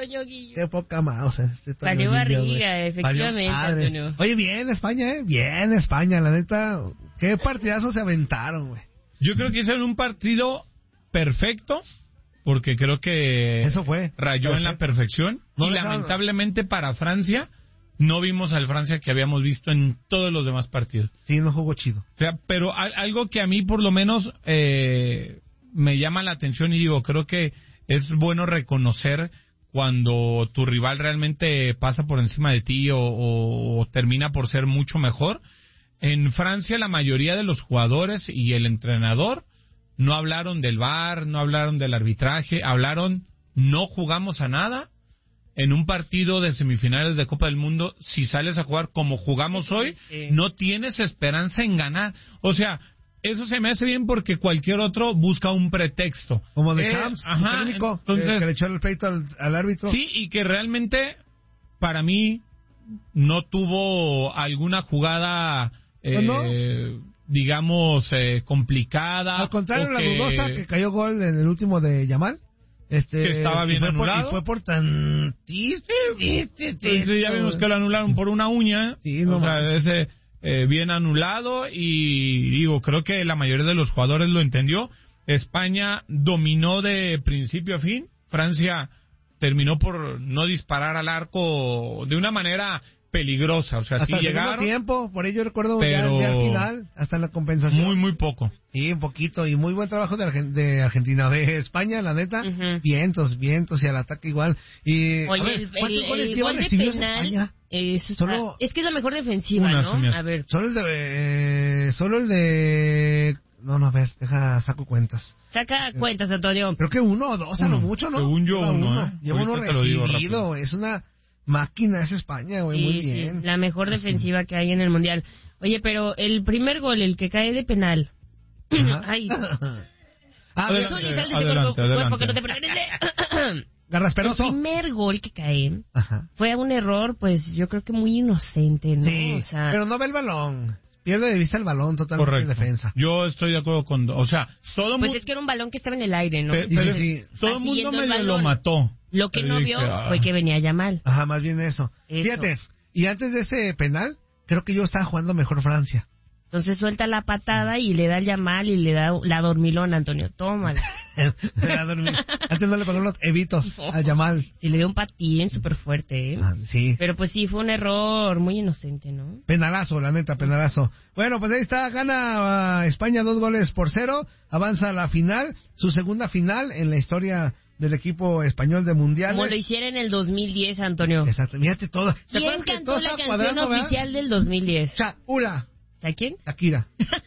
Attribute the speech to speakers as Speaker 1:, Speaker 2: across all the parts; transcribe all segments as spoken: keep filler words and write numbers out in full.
Speaker 1: Toño Guillo.
Speaker 2: Qué poca más, o sea, este Toño
Speaker 1: Valió
Speaker 2: Guillo,
Speaker 1: barriga,
Speaker 2: güey.
Speaker 1: efectivamente,
Speaker 2: Valió
Speaker 1: Antonio.
Speaker 2: Oye, bien España, ¿eh? Bien España, la neta. Qué partidazos se aventaron, güey.
Speaker 3: Yo creo que hicieron un partido perfecto, porque creo que
Speaker 2: Eso fue.
Speaker 3: rayó
Speaker 2: Perfecto.
Speaker 3: en la perfección.
Speaker 2: No
Speaker 3: y
Speaker 2: dejaron...
Speaker 3: lamentablemente para Francia, no vimos al Francia que habíamos visto en todos los demás partidos.
Speaker 2: Sí, no jugó chido.
Speaker 3: O sea, pero a- algo que a mí por lo menos eh, me llama la atención y digo, creo que es bueno reconocer cuando tu rival realmente pasa por encima de ti o, o, o termina por ser mucho mejor. En Francia la mayoría de los jugadores y el entrenador no hablaron del V A R, no hablaron del arbitraje, hablaron no jugamos a nada. En un partido de semifinales de Copa del Mundo, si sales a jugar como jugamos hoy,
Speaker 1: Sí.
Speaker 3: no tienes esperanza en ganar. O sea, eso se me hace bien porque cualquier otro busca un pretexto.
Speaker 2: Como de
Speaker 3: Eh,
Speaker 2: Champs, su
Speaker 3: ajá,
Speaker 2: técnico,
Speaker 3: entonces,
Speaker 2: que, que le echó el pleito al, al árbitro.
Speaker 3: sí, y que realmente, para mí, no tuvo alguna jugada, eh,
Speaker 2: ¿No?
Speaker 3: digamos, eh, complicada.
Speaker 2: Al contrario,
Speaker 3: o
Speaker 2: la
Speaker 3: que-
Speaker 2: dudosa que cayó gol en el último de Yamal. Este,
Speaker 3: Que estaba bien
Speaker 2: y fue por-
Speaker 3: anulado.
Speaker 2: y fue por tan...
Speaker 3: Entonces, ya vimos que lo anularon por una uña.
Speaker 2: Sí, no
Speaker 3: o sea,
Speaker 2: manches.
Speaker 3: ese eh, bien anulado. Y digo, creo que la mayoría de los jugadores lo entendió. España dominó de principio a fin. Francia terminó por no disparar al arco de una manera peligrosa. O sea,
Speaker 2: Hasta
Speaker 3: sí
Speaker 2: el segundo
Speaker 3: llegaron.
Speaker 2: tiempo, por ello recuerdo
Speaker 3: pero
Speaker 2: ya, ya al final, hasta en la compensación.
Speaker 3: Muy, muy poco.
Speaker 2: Sí, un poquito, y muy buen trabajo de, Argen- de Argentina, de España, la neta,
Speaker 1: Ujú.
Speaker 2: vientos, vientos, y al ataque igual. Y, a
Speaker 1: Oye,
Speaker 2: ver,
Speaker 1: el,
Speaker 2: ¿cuántos
Speaker 1: el-
Speaker 2: goles
Speaker 1: el
Speaker 2: lleva
Speaker 1: gol de
Speaker 2: recibidos
Speaker 1: penal
Speaker 2: España?
Speaker 1: es,
Speaker 2: Solo-
Speaker 1: es que es la mejor defensiva,
Speaker 3: Una,
Speaker 1: ¿no?
Speaker 3: se me hace.
Speaker 1: A ver,
Speaker 2: Solo el de, eh, solo el de, no, no, a ver, deja, saco cuentas.
Speaker 1: saca cuentas, Antonio.
Speaker 2: Creo que uno o dos, a lo
Speaker 3: Uno.
Speaker 2: mucho, ¿no?
Speaker 3: Según yo,
Speaker 2: Lleva
Speaker 3: uno, ¿eh?
Speaker 2: Lleva uno
Speaker 3: Ahorita te lo digo
Speaker 2: recibido,
Speaker 3: rápido.
Speaker 2: es una máquina, es España, güey, muy
Speaker 1: Sí, sí,
Speaker 2: bien.
Speaker 1: la mejor defensiva que hay en el Mundial. Oye, pero el primer gol, el que cae de penal.
Speaker 2: Ajá.
Speaker 1: Ay,
Speaker 2: Ah,
Speaker 3: Adelante,
Speaker 1: Zuli, sal de ese
Speaker 3: adelante,
Speaker 1: cuerpo,
Speaker 3: adelante.
Speaker 1: cuerpo que no te pertenece. El
Speaker 2: Garrasperoso.
Speaker 1: primer gol que cae
Speaker 2: Ajá.
Speaker 1: fue un error, pues yo creo que muy inocente, ¿no?
Speaker 2: Sí,
Speaker 1: O sea,
Speaker 2: pero no ve el balón. Pierde de vista el balón totalmente
Speaker 3: Correcto.
Speaker 2: en defensa.
Speaker 3: Yo estoy de acuerdo con... O sea, todo
Speaker 1: pues
Speaker 3: mu-
Speaker 1: es que era un balón que estaba en el aire, ¿no?
Speaker 3: pe-
Speaker 2: Y
Speaker 3: pero
Speaker 2: sí, sí.
Speaker 3: todo el
Speaker 1: Va
Speaker 3: mundo
Speaker 1: siguiendo el
Speaker 3: medio lo
Speaker 1: balón.
Speaker 3: mató.
Speaker 1: Lo que
Speaker 3: Pero
Speaker 1: no
Speaker 3: dije,
Speaker 1: vio
Speaker 3: ah.
Speaker 1: fue que venía ya mal.
Speaker 2: Ajá, más bien eso.
Speaker 1: Eso.
Speaker 2: Fíjate, y antes de ese penal, creo que yo estaba jugando mejor Francia.
Speaker 1: Entonces suelta la patada y le da el Yamal y le da la dormilona, Antonio. Tómala.
Speaker 2: Era dormir. Antes no le pagó los evitos al Yamal.
Speaker 1: Sí, le dio un patín súper fuerte, ¿eh?
Speaker 2: Ah, sí.
Speaker 1: Pero pues sí, fue un error muy inocente, ¿no?
Speaker 2: Penalazo, la neta, penalazo. Bueno, pues ahí está, gana uh, España dos goles por cero, avanza a la final, su segunda final en la historia del equipo español de mundiales.
Speaker 1: Como lo hiciera en el dos mil diez, Antonio.
Speaker 2: Exacto, fíjate todo. ¿Se
Speaker 1: ¿Quién
Speaker 2: acuerdan que todo
Speaker 1: cantó la
Speaker 2: estaba
Speaker 1: canción
Speaker 2: cuadrando, verdad?
Speaker 1: oficial del dos mil diez?
Speaker 2: Shakira.
Speaker 1: ¿Sabes quién?
Speaker 2: Shakira.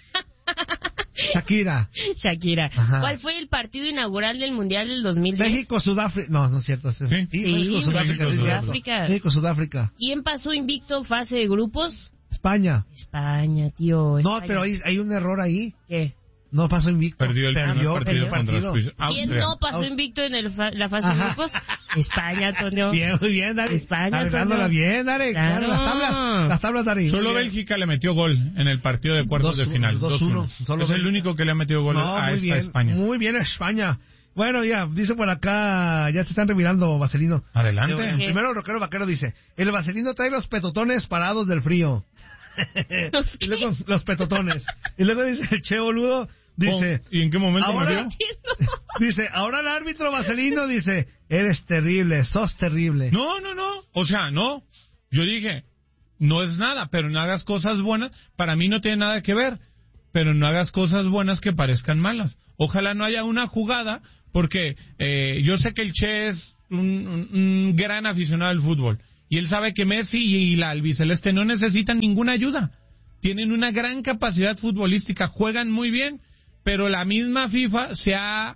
Speaker 2: Shakira.
Speaker 1: Shakira.
Speaker 2: Ajá.
Speaker 1: ¿Cuál fue el partido inaugural del Mundial del dos mil diez?
Speaker 2: México, Sudáfrica. No, no es cierto. Sí,
Speaker 3: Sí.
Speaker 2: sí,
Speaker 1: Sí,
Speaker 2: México, Sudáfrica.
Speaker 3: México,
Speaker 2: sí, cierto.
Speaker 1: Sudáfrica.
Speaker 2: México, Sudáfrica.
Speaker 1: ¿Quién pasó invicto fase de grupos?
Speaker 2: España.
Speaker 1: España, tío.
Speaker 2: No,
Speaker 1: España.
Speaker 2: pero hay, hay un error ahí.
Speaker 1: ¿Qué?
Speaker 2: No pasó invicto.
Speaker 3: Perdió el primer
Speaker 2: perdió,
Speaker 3: partido
Speaker 2: perdió
Speaker 3: contra
Speaker 2: partido.
Speaker 3: Suiza.
Speaker 1: ¿Quién
Speaker 3: Austria.
Speaker 1: no pasó
Speaker 2: Aus-
Speaker 1: invicto en el fa- la fase de
Speaker 2: Ajá.
Speaker 1: grupos? España, Antonio.
Speaker 2: Bien, muy bien, Dari.
Speaker 1: España,
Speaker 2: Arreglándola
Speaker 1: Antonio.
Speaker 2: bien, Dari.
Speaker 1: Claro.
Speaker 2: Las tablas, las tablas, Dari.
Speaker 3: Solo
Speaker 2: Muy bien.
Speaker 3: Bélgica le metió gol en el partido de cuartos
Speaker 2: Dos-
Speaker 3: de final.
Speaker 2: dos
Speaker 3: dos
Speaker 2: uno.
Speaker 3: uno.
Speaker 2: Solo
Speaker 3: Es el
Speaker 2: Bélgica.
Speaker 3: único que le ha metido gol
Speaker 2: No,
Speaker 3: a
Speaker 2: muy
Speaker 3: esta
Speaker 2: bien,
Speaker 3: España.
Speaker 2: Muy bien, España. Bueno, ya, dice por acá, ya te están revirando, Vaselino.
Speaker 3: Adelante.
Speaker 2: Eh, Primero, el rockero vaquero dice, el Vaselino trae los petotones parados del frío.
Speaker 1: ¿Los
Speaker 2: Y luego, los petotones. Y luego dice el che boludo, dice...
Speaker 3: ¿Y en qué momento me
Speaker 2: Ahora,
Speaker 3: vio?
Speaker 2: dice, ahora el árbitro Vaselino dice, eres terrible, sos terrible.
Speaker 3: No, no, no. O sea, no. Yo dije, no es nada, pero no hagas cosas buenas. Para mí no tiene nada que ver. Pero no hagas cosas buenas que parezcan malas. Ojalá no haya una jugada, porque eh, yo sé que el Che es un, un, un gran aficionado al fútbol. Y él sabe que Messi y la albiceleste no necesitan ninguna ayuda. Tienen una gran capacidad futbolística, juegan muy bien, pero la misma FIFA se ha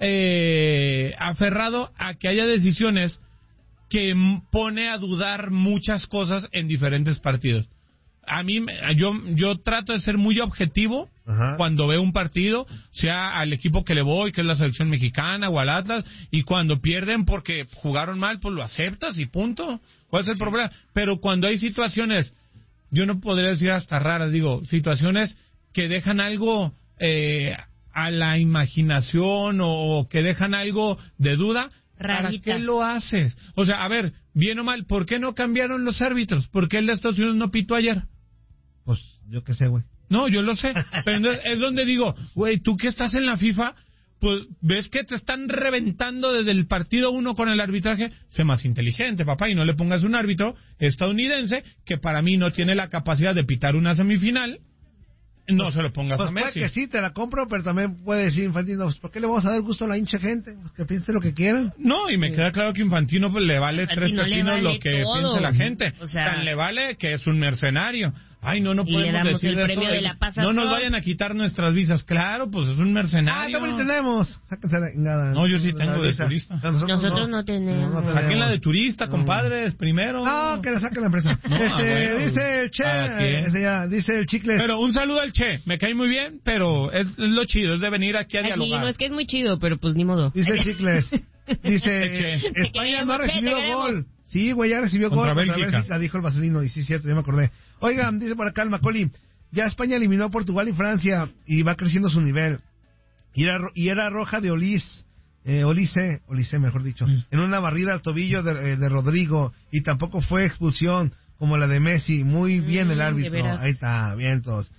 Speaker 3: eh, aferrado a que haya decisiones que m- pone a dudar muchas cosas en diferentes partidos. A mí, me- yo, yo trato de ser muy objetivo
Speaker 2: Ajá.
Speaker 3: cuando veo un partido, sea al equipo que le voy, que es la selección mexicana o al Atlas, y cuando pierden porque jugaron mal, pues lo aceptas y punto. ¿Cuál es el problema? Pero cuando hay situaciones, yo no podría decir hasta raras, digo, situaciones que dejan algo eh, a la imaginación o que dejan algo de duda, ¿Para
Speaker 1: Raritas.
Speaker 3: qué lo haces? O sea, a ver, bien o mal, ¿por qué no cambiaron los árbitros? ¿Por qué el de Estados Unidos no pitó ayer?
Speaker 2: Pues yo qué sé, güey.
Speaker 3: No, yo lo sé. Pero entonces es donde digo, güey, tú que estás en la FIFA, pues ves que te están reventando desde el partido uno con el arbitraje. Sé más inteligente, papá, y no le pongas un árbitro estadounidense que para mí no tiene la capacidad de pitar una semifinal. No pues, se lo pongas
Speaker 2: pues
Speaker 3: a Messi.
Speaker 2: Puede que sí, te la compro, pero también puede decir Infantino, pues, ¿por qué le vamos a dar gusto a la hincha gente? Pues que piense lo que quieran.
Speaker 3: No, y me sí. queda claro que Infantino pues, le vale
Speaker 1: Infantino
Speaker 3: tres pepinos
Speaker 1: vale
Speaker 3: lo que
Speaker 1: todo.
Speaker 3: piense la gente.
Speaker 1: O sea,
Speaker 3: tan le vale que es un mercenario. Ay, no, no
Speaker 1: y
Speaker 3: podemos
Speaker 1: le damos
Speaker 3: decir
Speaker 1: el
Speaker 3: esto
Speaker 1: premio
Speaker 3: de,
Speaker 1: de la paz a
Speaker 3: no nos
Speaker 1: todos.
Speaker 3: vayan a quitar nuestras visas. Claro, pues es un mercenario.
Speaker 2: Ah, también tenemos. Sáquense la chingada.
Speaker 3: No, yo sí tengo de
Speaker 2: visa.
Speaker 3: turista.
Speaker 2: Nosotros,
Speaker 1: Nosotros no,
Speaker 2: no
Speaker 1: tenemos.
Speaker 2: No, no
Speaker 3: Saquen la de turista, compadres, primero.
Speaker 2: No, que la saque la empresa.
Speaker 3: No,
Speaker 2: este,
Speaker 3: bueno,
Speaker 2: dice el Che, este, ya, dice el Chicle.
Speaker 3: Pero un saludo al Che, me cae muy bien, pero es, es lo chido, es de venir aquí a
Speaker 1: Ay,
Speaker 3: dialogar.
Speaker 1: sí, no es que es muy chido, pero pues ni modo.
Speaker 2: Dice el Chicles. Dice,
Speaker 3: Che.
Speaker 2: España no ha
Speaker 1: Te queremos,
Speaker 2: recibido
Speaker 1: Che, te
Speaker 2: gol. Sí, güey, ya recibió
Speaker 3: Contra
Speaker 2: gol
Speaker 3: Bélgica.
Speaker 2: contra Bélgica, dijo el Vaselino, y sí, cierto, ya me acordé. Oigan, dice por acá el Macaulay, ya España eliminó a Portugal y Francia, y va creciendo su nivel. Y era, y era roja de Olis, eh, Olise, Olise mejor dicho, mm. en una barrida al tobillo de, de Rodrigo, y tampoco fue expulsión como la de Messi. Muy bien mm, el árbitro. Ahí está, vientos.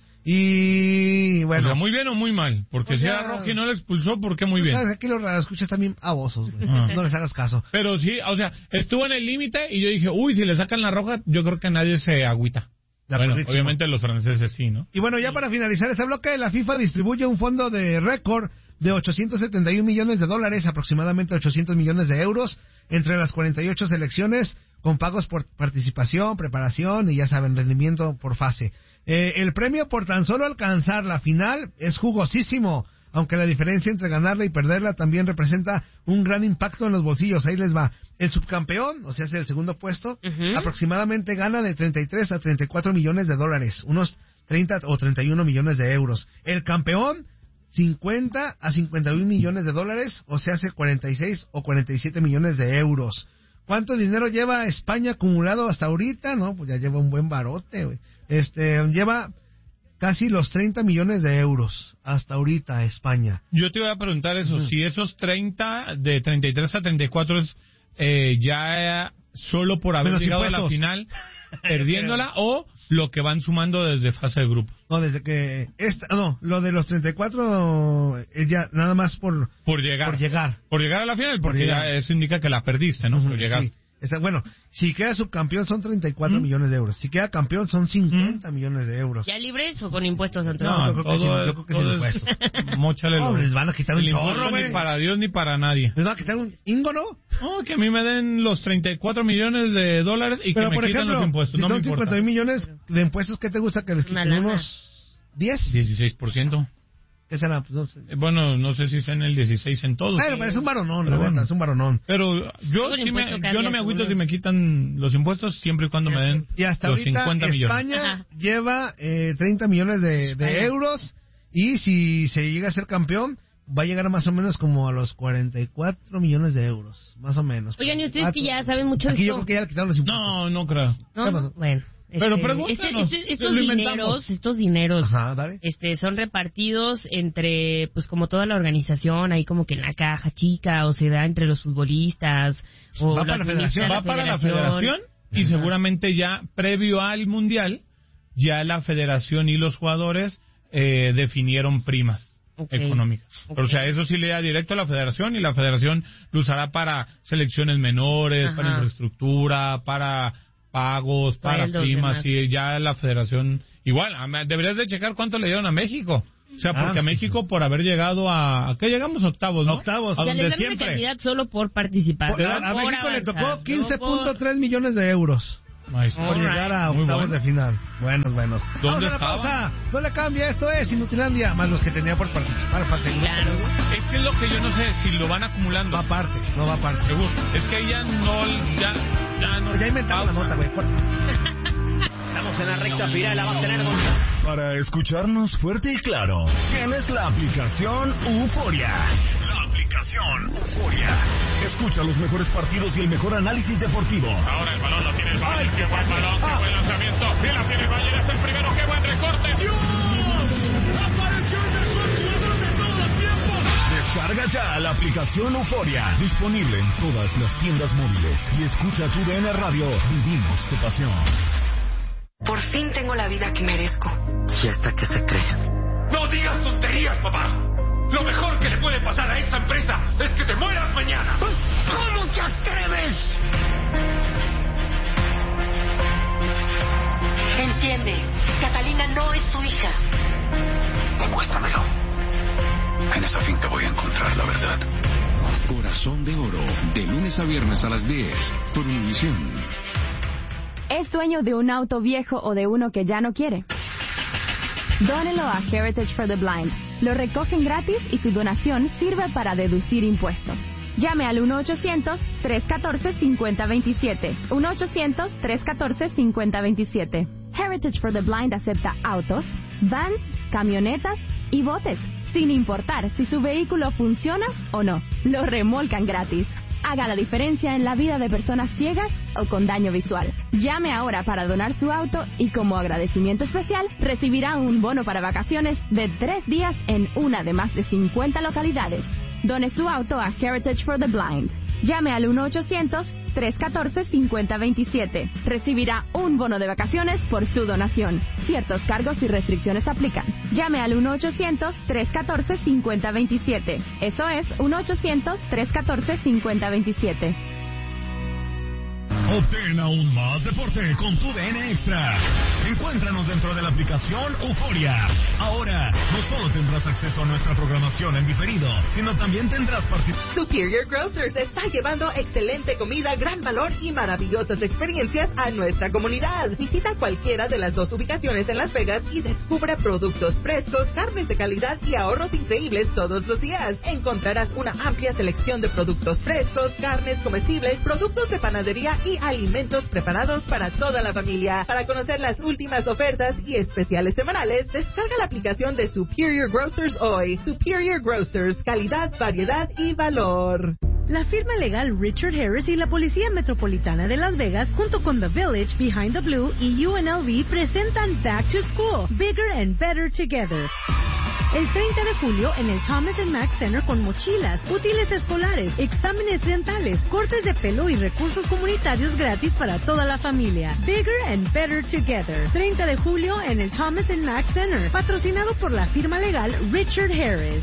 Speaker 2: Y bueno.
Speaker 3: O sea, muy bien o muy mal, porque pues si ya, era roja y no le expulsó, ¿por qué muy
Speaker 2: pues,
Speaker 3: bien?
Speaker 2: Sabes, aquí los escuchas también abosos, güey. Ah. No les hagas caso.
Speaker 3: Pero sí, o sea, estuvo en el límite y yo dije, uy, si le sacan la roja, yo creo que nadie se agüita. La bueno, próxima. Obviamente los franceses sí, ¿no?
Speaker 2: Y bueno, ya para finalizar este bloque, la FIFA distribuye un fondo de récord de ochocientos setenta y un millones de dólares, aproximadamente ochocientos millones de euros, entre las cuarenta y ocho selecciones, con pagos por participación, preparación y ya saben, rendimiento por fase. Eh, el premio por tan solo alcanzar la final es jugosísimo, aunque la diferencia entre ganarla y perderla también representa un gran impacto en los bolsillos. Ahí les va. El subcampeón, o sea, es el segundo puesto, uh-huh. aproximadamente gana de treinta y tres a treinta y cuatro millones de dólares, unos treinta o treinta y uno millones de euros. El campeón, cincuenta a cincuenta y un millones de dólares, o sea, hace cuarenta y seis o cuarenta y siete millones de euros. ¿Cuánto dinero lleva España acumulado hasta ahorita? No, pues ya lleva un buen barote, güey. Este, lleva casi los treinta millones de euros hasta ahorita España.
Speaker 3: Yo te voy a preguntar eso, uh-huh. si esos treinta, de treinta y tres a treinta y cuatro es eh, ya solo por haber llegado impuestos. A la final, perdiéndola, o lo que van sumando desde fase de grupo.
Speaker 2: No, desde que... Esta, no, lo de los treinta y cuatro es ya nada más por...
Speaker 3: Por llegar.
Speaker 2: Por llegar.
Speaker 3: Por llegar a la final, porque ya eso indica que la perdiste, ¿no? Uh-huh, por llegar.
Speaker 2: Sí. Está, bueno, si queda subcampeón son treinta y cuatro ¿Mm? millones de euros. Si queda campeón son cincuenta ¿Mm? millones de euros.
Speaker 1: ¿Ya libres o con impuestos, Antonio?
Speaker 3: No,
Speaker 2: yo creo que sí, yo creo que sin impuestos.
Speaker 3: Móchale
Speaker 2: no, les van a quitar un chorro,
Speaker 3: güey. Ni para Dios ni para nadie.
Speaker 2: ¿Les van a quitar un íngono?
Speaker 3: No, que a mí me den los treinta y cuatro millones de dólares y
Speaker 2: pero
Speaker 3: que me
Speaker 2: por
Speaker 3: quiten
Speaker 2: ejemplo,
Speaker 3: los impuestos.
Speaker 2: Si
Speaker 3: no
Speaker 2: son
Speaker 3: me importa.
Speaker 2: cincuenta millones de impuestos, ¿qué te gusta que les quiten? ¿Unos diez?
Speaker 3: dieciséis por ciento.
Speaker 2: ¿Qué será? Pues no sé.
Speaker 3: Bueno, no sé si está en el dieciséis en todos.
Speaker 2: Bueno, pero es un varonón, la verdad, es un varonón.
Speaker 3: Pero yo sí me, yo no me agüito si me quitan los impuestos siempre y cuando me den
Speaker 2: y hasta
Speaker 3: los
Speaker 2: ahorita
Speaker 3: cincuenta millones.
Speaker 2: España
Speaker 1: Ajá.
Speaker 2: lleva eh, treinta millones de, de euros y si se llega a ser campeón va a llegar más o menos como a los cuarenta y cuatro millones de euros, más o menos.
Speaker 1: Oigan, y ustedes que ya saben mucho de
Speaker 2: Aquí
Speaker 1: esto.
Speaker 2: yo creo que ya le quitaron los impuestos.
Speaker 3: No, no creo.
Speaker 1: No, no, bueno.
Speaker 3: Pero
Speaker 1: Este,
Speaker 3: pregúntanos,
Speaker 1: este, este, estos
Speaker 3: lo
Speaker 1: dineros,
Speaker 3: inventamos.
Speaker 1: estos dineros,
Speaker 2: Ajá, dale.
Speaker 1: este, son repartidos entre, pues como toda la organización, ahí como que en la caja chica, o se da entre los futbolistas, o
Speaker 2: Va
Speaker 1: lo
Speaker 2: para la federación.
Speaker 3: Va para la federación y
Speaker 2: Ajá.
Speaker 3: seguramente ya previo al mundial, ya la federación y los jugadores eh, definieron primas. Okay. Económicas. Okay. O sea, eso sí le da directo a la federación y la federación lo usará para selecciones menores, Ajá. para infraestructura, para pagos, para Sueldos, primas, demás. Y ya la federación igual, deberías de checar cuánto le dieron a México. O sea, porque ah, a México por haber llegado a... ¿A qué llegamos? Octavos, ¿no?
Speaker 2: Octavos.
Speaker 3: A
Speaker 1: o sea,
Speaker 3: donde
Speaker 1: les dan
Speaker 3: siempre.
Speaker 1: Una cantidad solo por participar.
Speaker 2: Por, a, a
Speaker 1: por
Speaker 2: México
Speaker 1: avanzar,
Speaker 2: le tocó quince punto tres
Speaker 1: por...
Speaker 2: millones de euros.
Speaker 3: Nice.
Speaker 2: Por
Speaker 3: Right.
Speaker 2: llegar a
Speaker 3: Muy
Speaker 2: octavos
Speaker 3: bueno.
Speaker 2: de final. Buenos, buenos.
Speaker 3: ¿Dónde
Speaker 2: Vamos a la
Speaker 3: estaba?
Speaker 2: pausa. No le cambia, esto es Inutilandia, más los que tenía por participar. Fase
Speaker 1: claro.
Speaker 3: Es que es lo que yo no sé, si lo van acumulando.
Speaker 2: Va aparte, no va aparte.
Speaker 3: Seguro. Es que ya no... Ya, ya no...
Speaker 2: Pues ya inventaron la nota, güey.
Speaker 4: Estamos en la recta final, la va a tener Gonzalo.
Speaker 5: Para escucharnos fuerte y claro, tienes la aplicación Euforia. La aplicación Euforia. Escucha los mejores partidos y el mejor análisis deportivo.
Speaker 3: Ahora el balón lo tiene el Bayern. Qué buen balón, qué buen lanzamiento. Y la tiene el Bayern, es el primero. Qué buen recorte.
Speaker 5: ¡Dios! ¡Apareció el mejor jugador de todos los tiempos! Descarga ya la aplicación Euforia. Disponible en todas las tiendas móviles. Y escucha tu D N Radio. Vivimos tu pasión.
Speaker 6: Por fin tengo la vida que merezco. ¿Y hasta que se cree?
Speaker 7: ¡No digas tonterías, papá! Lo mejor que le puede pasar a esta empresa es que te mueras mañana. ¿Cómo te atreves?
Speaker 6: Entiende, Catalina no es tu hija.
Speaker 7: Demuéstramelo. En esa fin te voy a encontrar la verdad.
Speaker 8: Corazón de Oro, de lunes a viernes a las diez, por Univisión.
Speaker 9: ¿Es dueño de un auto viejo o de uno que ya no quiere? Dónelo a Heritage for the Blind. Lo recogen gratis y su donación sirve para deducir impuestos. Llame al uno ochocientos, tres uno cuatro, cinco cero dos siete. uno ochocientos, tres uno cuatro, cinco cero dos siete. Heritage for the Blind acepta autos, vans, camionetas y botes, sin importar si su vehículo funciona o no. Lo remolcan gratis. Haga la diferencia en la vida de personas ciegas o con daño visual. Llame ahora para donar su auto y como agradecimiento especial recibirá un bono para vacaciones de tres días en una de más de cincuenta localidades. Done su auto a Heritage for the Blind. Llame al uno ochocientos, tres uno cuatro, cinco cero dos siete. Recibirá un bono de vacaciones por su donación. Ciertos cargos y restricciones aplican. Llame al uno ochocientos, tres uno cuatro, cinco cero dos siete. Eso es uno ochocientos, tres uno cuatro, cinco cero dos siete.
Speaker 5: Obtén aún más deporte con tu D N Extra. Encuéntranos dentro de la aplicación Euforia. Ahora, no solo tendrás acceso a nuestra programación en diferido, sino también tendrás participación.
Speaker 10: Superior Grocers está llevando excelente comida, gran valor y maravillosas experiencias a nuestra comunidad. Visita cualquiera de las dos ubicaciones en Las Vegas y descubre productos frescos, carnes de calidad y ahorros increíbles todos los días. Encontrarás una amplia selección de productos frescos, carnes comestibles, productos de panadería y alimentos preparados para toda la familia. Para conocer las últimas ofertas y especiales semanales, descarga la aplicación de Superior Grocers hoy. Superior Grocers, calidad, variedad y valor.
Speaker 11: La firma legal Richard Harris y la Policía Metropolitana de Las Vegas, junto con The Village, Behind the Blue y U N L V, presentan Back to School, Bigger and Better Together. El treinta de julio en el Thomas and Mack Center con mochilas, útiles escolares, exámenes dentales, cortes de pelo y recursos comunitarios gratis para toda la familia. Bigger and Better Together. treinta de julio en el Thomas and Mack Center, patrocinado por la firma legal Richard Harris.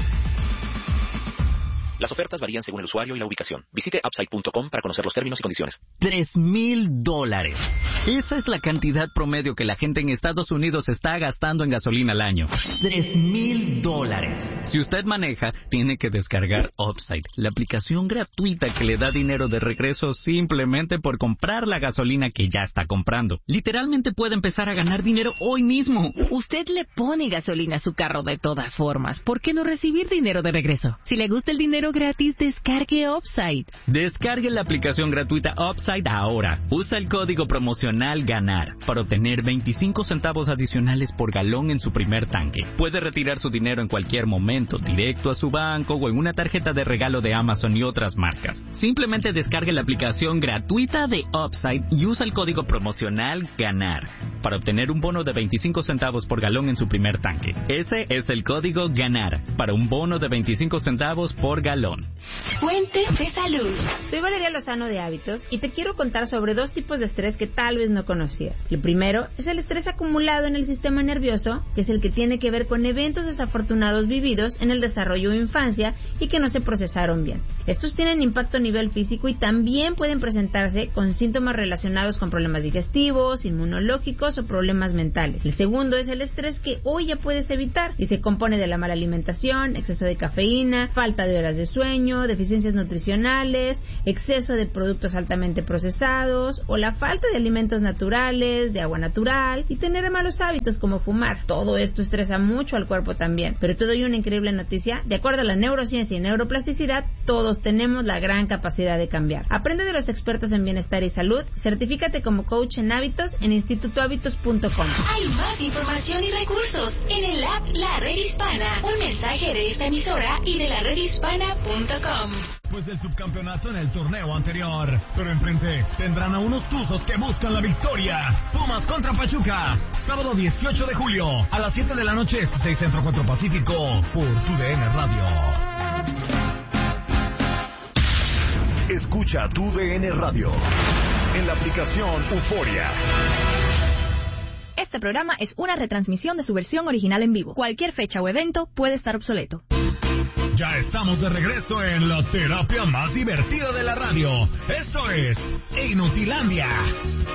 Speaker 4: Las ofertas varían según el usuario y la ubicación. Visite upside punto com para conocer los términos y condiciones.
Speaker 12: Tres mil dólares. Esa es la cantidad promedio que la gente en Estados Unidos está gastando en gasolina al año. Tres mil dólares. Si usted maneja, tiene que descargar Upside, la aplicación gratuita que le da dinero de regreso simplemente por comprar la gasolina que ya está comprando. Literalmente puede empezar a ganar dinero hoy mismo.
Speaker 13: Usted le pone gasolina a su carro de todas formas. ¿Por qué no recibir dinero de regreso? Si le gusta el dinero gratis, descargue Upside.
Speaker 12: Descargue la aplicación gratuita Upside ahora. Usa el código promocional GANAR para obtener veinticinco centavos adicionales por galón en su primer tanque. Puede retirar su dinero en cualquier momento, directo a su banco o en una tarjeta de regalo de Amazon y otras marcas. Simplemente descargue la aplicación gratuita de Upside y usa el código promocional GANAR para obtener un bono de veinticinco centavos por galón en su primer tanque. Ese es el código GANAR para un bono de veinticinco centavos por galón.
Speaker 14: Fuentes de salud. Soy Valeria Lozano de Hábitos y te quiero contar sobre dos tipos de estrés que tal vez no conocías. El primero es el estrés acumulado en el sistema nervioso, que es el que tiene que ver con eventos desafortunados vividos en el desarrollo o infancia y que no se procesaron bien. Estos tienen impacto a nivel físico y también pueden presentarse con síntomas relacionados con problemas digestivos, inmunológicos o problemas mentales. El segundo es el estrés que hoy ya puedes evitar y se compone de la mala alimentación, exceso de cafeína, falta de horas de sueño, deficiencias nutricionales, exceso de productos altamente procesados o la falta de alimentos naturales, de agua natural y tener malos hábitos como fumar. Todo esto estresa mucho al cuerpo también. Pero te doy una increíble noticia. De acuerdo a la neurociencia y neuroplasticidad, todos tenemos la gran capacidad de cambiar. Aprende de los expertos en bienestar y salud. Certifícate como coach en hábitos en instituto hábitos punto com.
Speaker 15: Hay más información y recursos en el app La Red Hispana. Un mensaje de esta emisora y de la red hispana punto com.
Speaker 5: Pues del subcampeonato en el torneo anterior, pero enfrente tendrán a unos tuzos que buscan la victoria. Pumas contra Pachuca, sábado dieciocho de julio a las siete de la noche, seis Centro, cuatro Pacífico, por tu D N Radio. Escucha tu D N Radio en la aplicación Euforia.
Speaker 16: Este programa es una retransmisión de su versión original en vivo. Cualquier fecha o evento puede estar obsoleto.
Speaker 5: Ya estamos de regreso en la terapia más divertida de la radio. Esto es Inutilandia.